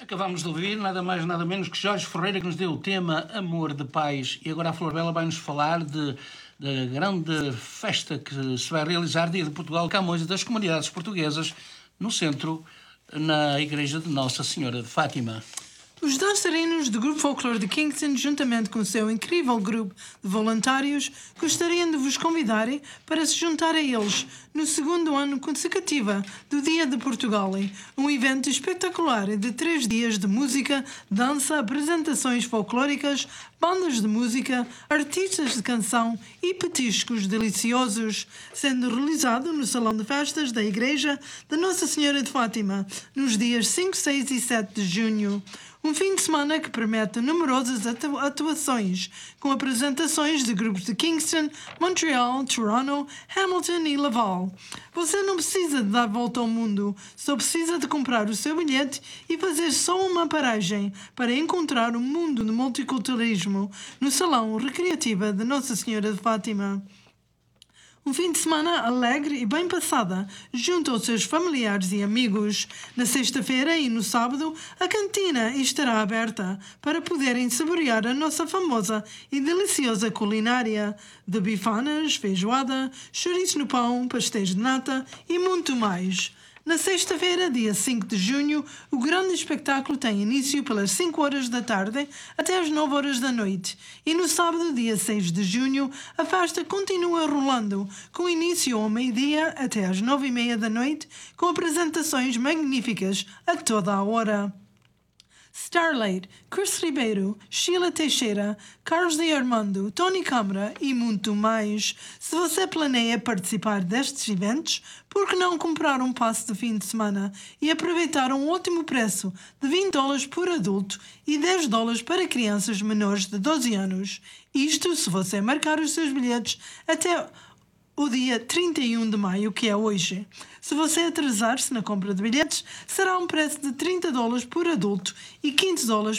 Acabámos de ouvir nada mais nada menos que Jorge Ferreira, que nos deu o tema Amor de Paz. E agora a Flor Bela vai-nos falar da grande festa que se vai realizar, Dia de Portugal, Camões e das comunidades portuguesas, no centro, na Igreja de Nossa Senhora de Fátima. Os dançarinos do Grupo Folclore de Kingston, juntamente com o seu incrível grupo de voluntários, gostariam de vos convidar para se juntar a eles no segundo ano consecutivo do Dia de Portugal, um evento espetacular de 3 dias de música, dança, apresentações folclóricas, bandas de música, artistas de canção e petiscos deliciosos, sendo realizado no Salão de Festas da Igreja de Nossa Senhora de Fátima, nos dias 5, 6 e 7 de junho. Um fim de semana que promete numerosas atuações, com apresentações de grupos de Kingston, Montreal, Toronto, Hamilton e Laval. Você não precisa de dar volta ao mundo, só precisa de comprar o seu bilhete e fazer só uma paragem para encontrar o mundo do multiculturalismo no Salão Recreativo de Nossa Senhora de Fátima. Um fim de semana alegre e bem passada, junto aos seus familiares e amigos. Na sexta-feira e no sábado, a cantina estará aberta para poderem saborear a nossa famosa e deliciosa culinária de bifanas, feijoada, chouriço no pão, pastéis de nata e muito mais. Na sexta-feira, dia 5 de junho, o grande espetáculo tem início pelas 5 horas da tarde até às 9 horas da noite. E no sábado, dia 6 de junho, a festa continua rolando, com início ao meio-dia até às 9h30 da noite, com apresentações magníficas a toda a hora. Starlight, Chris Ribeiro, Sheila Teixeira, Carlos de Armando, Tony Câmara e muito mais. Se você planeia participar destes eventos, por que não comprar um passe de fim de semana e aproveitar um ótimo preço de $20 por adulto e $10 para crianças menores de 12 anos? Isto se você marcar os seus bilhetes até o dia 31 de maio, que é hoje. Se você atrasar-se na compra de bilhetes, será um preço de $30 por adulto e $15